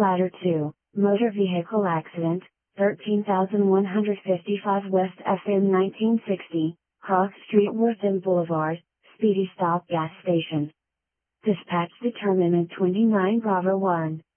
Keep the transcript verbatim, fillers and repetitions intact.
Ladder two, motor vehicle accident, thirteen thousand one hundred fifty-five West F M nineteen sixty, Cross Street Wortham Boulevard, Speedy Stop gas station. Dispatch determinant twenty-nine Bravo one.